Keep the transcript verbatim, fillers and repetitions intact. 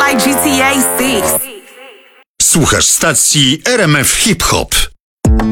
like G T A six. Słuchasz stacji R M F Hip Hop.